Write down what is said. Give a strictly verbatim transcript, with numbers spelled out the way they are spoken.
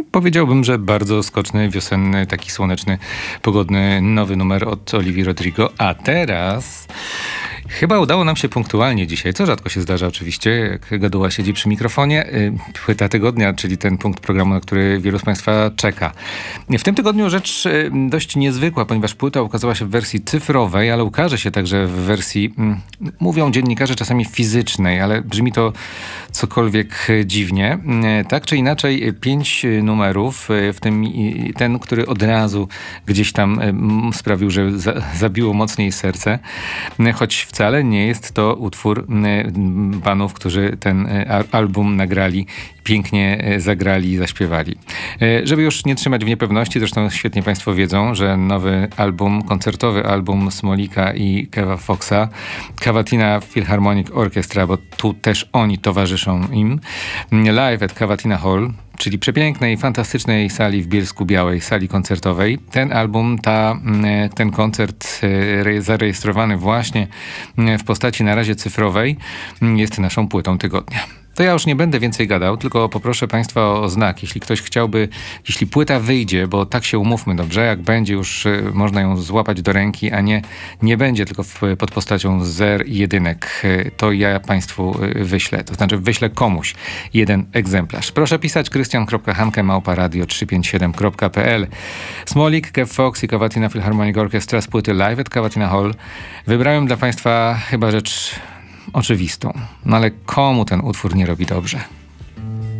powiedziałbym, że bardzo skoczny, wiosenny, taki słoneczny, pogodny, nowy numer od Olivii Rodrigo. A teraz chyba udało nam się punktualnie dzisiaj, co rzadko się zdarza oczywiście, jak Gaduła siedzi przy mikrofonie. Płyta tygodnia, czyli ten punkt programu, na który wielu z Państwa czeka. W tym tygodniu rzecz dość niezwykła, ponieważ płyta ukazała się w wersji cyfrowej, ale ukaże się także w wersji, mówią dziennikarze, czasami fizycznej, ale brzmi to cokolwiek dziwnie. Tak czy inaczej, pięć numerów, w tym ten, który od razu gdzieś tam sprawił, że za, zabiło mocniej serce, choć wcale nie jest to utwór panów, którzy ten album nagrali, pięknie zagrali i zaśpiewali. Żeby już nie trzymać w niepewności, zresztą świetnie Państwo wiedzą, że nowy album, koncertowy album Smolika i Keva Foxa, Cavatina Philharmonic Orchestra, bo tu też oni towarzyszą im, Live at Cavatina Hall, czyli przepięknej, fantastycznej sali w Bielsku-Białej, sali koncertowej. Ten album, ta, ten koncert zarejestrowany właśnie w postaci na razie cyfrowej jest naszą płytą tygodnia. To ja już nie będę więcej gadał, tylko poproszę Państwa o znak. Jeśli ktoś chciałby, jeśli płyta wyjdzie, bo tak się umówmy, dobrze, jak będzie już można ją złapać do ręki, a nie, nie będzie tylko w, pod postacią zer i jedynek, to ja Państwu wyślę, to znaczy wyślę komuś jeden egzemplarz. Proszę pisać krystian kropka hanke małpa radio trzysta pięćdziesiąt siedem kropka p l. Smolik, Kev Fox i Cavatina Philharmonic Orchestra z płyty Live at Cavatina Hall. Wybrałem dla Państwa chyba rzecz oczywistą. No ale komu ten utwór nie robi dobrze?